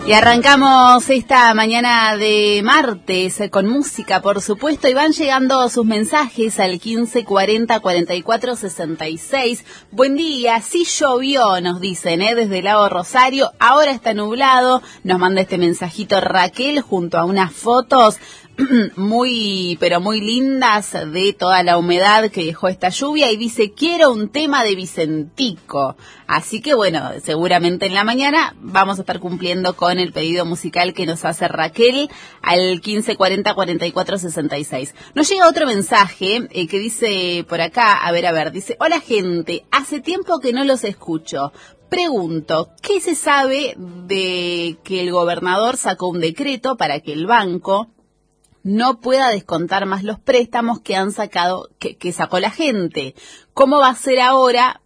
Y arrancamos esta mañana de martes con música, por supuesto, y van llegando sus mensajes al 1540 44 66. Buen día, sí llovió, nos dicen, desde el lago Rosario, ahora está nublado. Nos manda este mensajito Raquel junto a unas fotos muy, pero muy lindas de toda la humedad que dejó esta lluvia, y dice, quiero un tema de Vicentico. Así que bueno, seguramente en la mañana vamos a estar cumpliendo con el pedido musical que nos hace Raquel al 1540 44 66. Nos llega otro mensaje que dice por acá, a ver, dice, hola gente, hace tiempo que no los escucho. Pregunto, ¿qué se sabe de que el gobernador sacó un decreto para que el banco no pueda descontar más los préstamos que han sacado, que sacó la gente? ¿Cómo va a ser ahora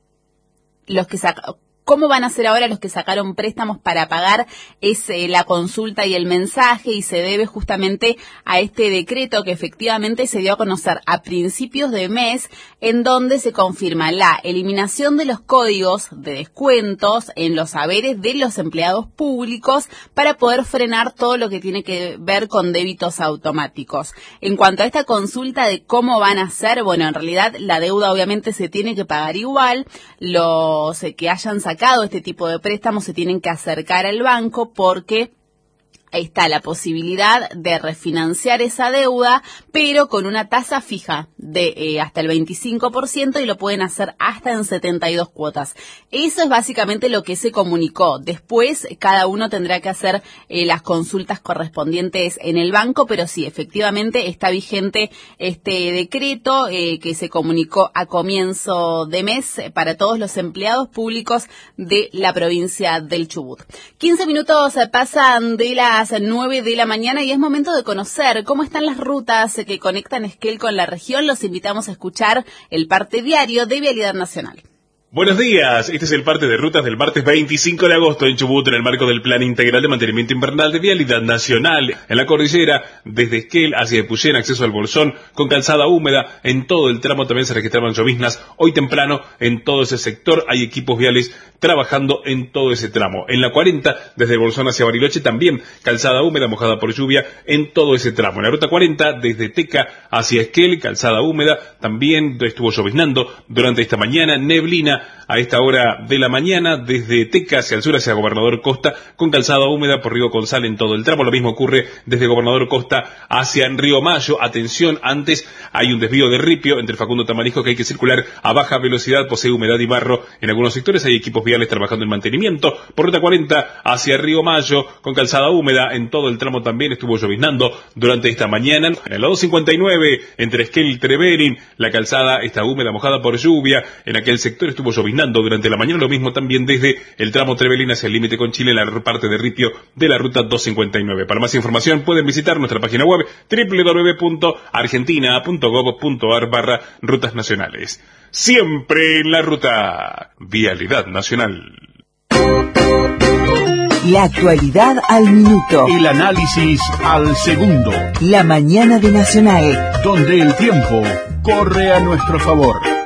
¿Cómo van a ser ahora los que sacaron préstamos para pagar? Es la consulta y el mensaje, y se debe justamente a este decreto que efectivamente se dio a conocer a principios de mes, en donde se confirma la eliminación de los códigos de descuentos en los haberes de los empleados públicos para poder frenar todo lo que tiene que ver con débitos automáticos. En cuanto a esta consulta de cómo van a ser, bueno, en realidad la deuda obviamente se tiene que pagar igual. Los que hayan sacado este tipo de préstamos se tienen que acercar al banco, porque está la posibilidad de refinanciar esa deuda, pero con una tasa fija de hasta el 25%, y lo pueden hacer hasta en 72 cuotas. Eso es básicamente lo que se comunicó. Después cada uno tendrá que hacer las consultas correspondientes en el banco, pero sí, efectivamente está vigente este decreto que se comunicó a comienzo de mes para todos los empleados públicos de la provincia del Chubut. 15 minutos pasan de las 9 de la mañana y es momento de conocer cómo están las rutas que conectan Esquel con la región. Los invitamos a escuchar el parte diario de Vialidad Nacional. Buenos días, este es el parte de rutas del martes 25 de agosto en Chubut, en el marco del Plan Integral de Mantenimiento Invernal de Vialidad Nacional. En la cordillera, desde Esquel hacia Epuyén, acceso al Bolsón, con calzada húmeda. En todo el tramo también se registraban lloviznas. Hoy temprano, en todo ese sector, hay equipos viales trabajando en todo ese tramo. En la 40, desde el Bolsón hacia Bariloche, también calzada húmeda, mojada por lluvia, en todo ese tramo. En la ruta 40, desde Teca hacia Esquel, calzada húmeda, también estuvo lloviznando durante esta mañana, neblina a esta hora de la mañana, desde Teca hacia el sur, hacia Gobernador Costa, con calzada húmeda por Río Consal en todo el tramo. Lo mismo ocurre desde Gobernador Costa hacia Río Mayo. Atención, antes hay un desvío de ripio entre Facundo Tamarisco que hay que circular a baja velocidad, posee humedad y barro en algunos sectores, hay equipos viales trabajando en mantenimiento. Por ruta 40 hacia Río Mayo, con calzada húmeda, en todo el tramo también estuvo lloviznando durante esta mañana. En la 259, entre Esquel y Treverin, la calzada está húmeda, mojada por lluvia, en aquel sector estuvo lloviznando durante la mañana. Lo mismo también desde el tramo Trevelin hacia el límite con Chile, en la parte de ripio de la ruta 259. Para más información pueden visitar nuestra página web www.argentina.gov.ar/rutas nacionales. Siempre en la ruta. Vialidad Nacional. La actualidad al minuto. El análisis al segundo. La mañana de Nacional, donde el tiempo corre a nuestro favor.